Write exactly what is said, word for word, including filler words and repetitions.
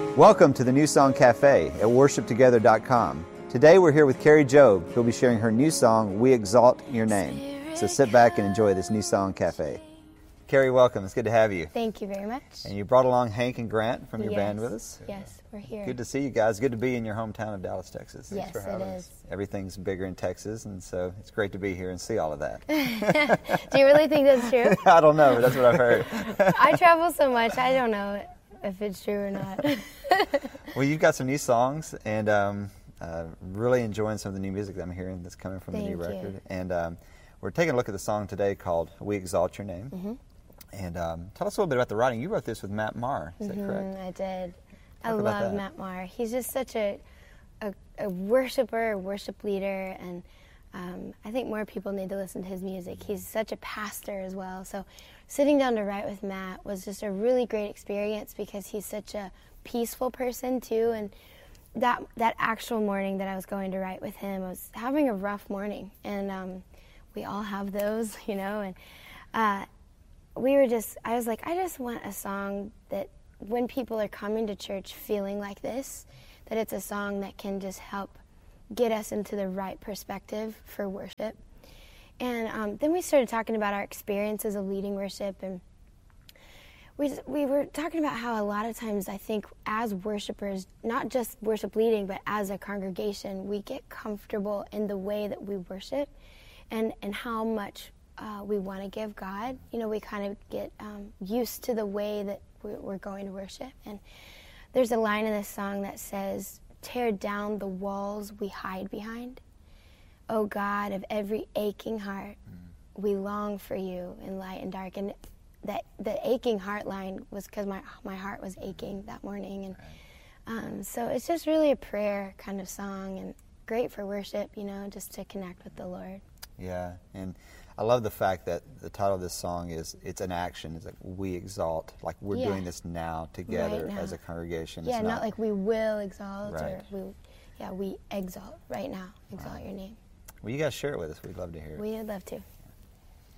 Welcome to the New Song Cafe at worship together dot com. Today we're here with Carrie Job, who'll be sharing her new song, We Exalt Your Name. So sit back and enjoy this New Song Cafe. Carrie, welcome. It's good to have you. Thank you very much. And you brought along Hank and Grant from your yes. band with us. Yes, we're here. Good to see you guys. Good to be in your hometown of Dallas, Texas. Yes, it is. Everything's bigger in Texas, and so it's great to be here and see all of that. Do you really think that's true? I don't know, but that's what I've heard. I travel so much, I don't know if it's true or not. Well, you've got some new songs, and um, uh, really enjoying some of the new music that I'm hearing that's coming from Thank the new you. record. And um, we're taking a look at the song today called We Exalt Your Name. Mm-hmm. And um, tell us a little bit about the writing. You wrote this with Matt Maher, is mm-hmm, that correct? I did. Talk I about love that. Matt Maher. He's just such a, a, a worshiper, a worship leader, and um, I think more people need to listen to his music. He's such a pastor as well. So sitting down to write with Matt was just a really great experience because he's such a peaceful person too. And that that actual morning that I was going to write with him, I was having a rough morning, and um, we all have those, you know. And uh, we were just, I was like, I just want a song that when people are coming to church feeling like this, that it's a song that can just help get us into the right perspective for worship. And um, then we started talking about our experiences of leading worship, and we we were talking about how a lot of times I think as worshipers, not just worship leading, but as a congregation, we get comfortable in the way that we worship and, and how much uh, we want to give God. You know, we kind of get um, used to the way that we're going to worship. And there's a line in this song that says, tear down the walls we hide behind. O God of every aching heart, mm. we long for you in light and dark. And that the aching heart line was because my my heart was aching that morning. And um, so it's just really a prayer kind of song and great for worship, you know, just to connect with the Lord. Yeah, and I love the fact that the title of this song is, it's an action. It's like, we exalt, like we're yeah. doing this now together right now. as a congregation. Yeah, it's not, not like we will exalt right. or we, yeah, we exalt right now, exalt right. your name. Well, you guys share it with us. We'd love to hear it. We would love to.